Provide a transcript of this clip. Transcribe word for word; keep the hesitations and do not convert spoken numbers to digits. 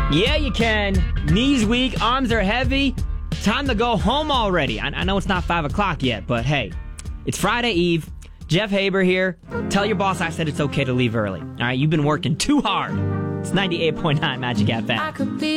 Yeah, you can. Knees weak, arms are heavy. Time to go home already. I, I know it's not five o'clock yet, but hey, it's Friday Eve. Jeff Haber here. Tell your boss I said it's okay to leave early. All right, you've been working too hard. It's ninety-eight point nine Magic F M.